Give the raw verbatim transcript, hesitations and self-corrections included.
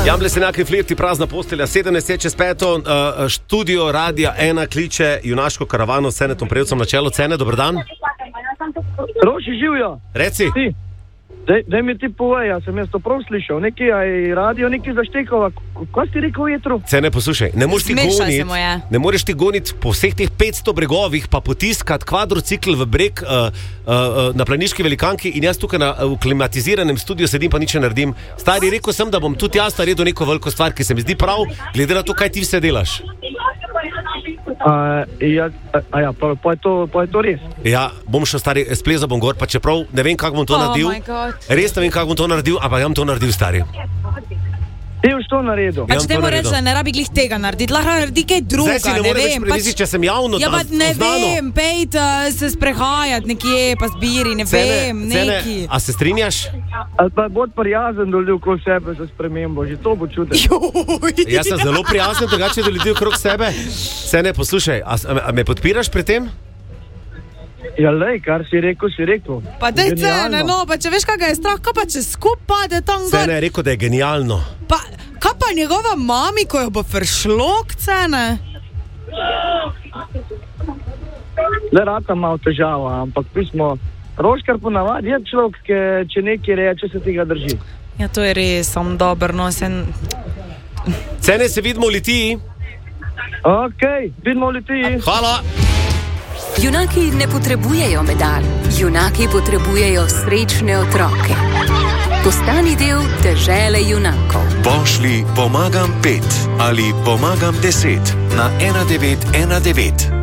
Jan Blesenjak in Flirti, prazna postelja, sedemnajst čez peto, uh, študio Radia ena kliče junaško karavano s Cenetom Prevcem na čelo. Cene, dober dan. Roši, živijo. Reci. Ti. Daj, daj mi ti povej, ja sem jaz to prav slišal, neki aj radio, neki zaštekova, kaj si rekel jetru? Cene, poslušaj, ne moreš ti goniti, ne moreš ti goniti po vseh teh petsto bregovih, pa potiskati kvadrocikl v breg uh, uh, na Planiški velikanki in jaz tukaj na, v klimatiziranem studiu sedim pa nič ne naredim. Stari, rekel sem, da bom tudi jaz naredil neko veliko stvar, ki se mi zdi prav, glede na to, kaj ti vse delaš. A, ja, a ja, pa, pa, je to, pa je to res. Ja, bom šel stari, splezal bom gor, pa čeprav ne vem, kako bom to Oh naredil. my God. Res ne vem, kako bom to naredil, ampak ja bom to naredil, stari. Ti boš to naredil. Ja, Pač te mu reči, da ne rabi glih tega narediti, lahko naredi kaj druga, Zdaj si ne ne more več vem. premisliti, če sem javno Ja, pa da- ne oznano. vem, pejt uh, se sprehajati nekje, pa zbiri, ne vem, Cene, neki. a se strinjaš? Ali pa bod prijazen do ljudi okoli sebe za spremembo, že to bo čutiti. Jaz sem zelo prijazen, drugače do ljudi okrog sebe. Cene, poslušaj, a, a me podpiraš pri tem? Ja, lej, kar si rekel, si rekel. Pa dej Genialno. Cene, no, pa če veš, kaj ga je strah, kaj pa če skup pade tam gor. Cene je rekel, da je genialno. Pa, kaj pa njegova mami, ko jo bo fršlok, Cene? Le rata malo težava, ampak pismo, Roškar ponavadi je človek, ki če nekaj reče, se tega drži. Ja, to je res, sem dober, no, sen... Cene, se vidimo v Litiji. Ok, vidimo v Litiji. Hvala. Junaki ne potrebujejo medalj, junaki potrebujejo srečne otroke. Postani del dežele junakov. Pošlji pomagam pet ali pomagam deset na ena devet ena devet.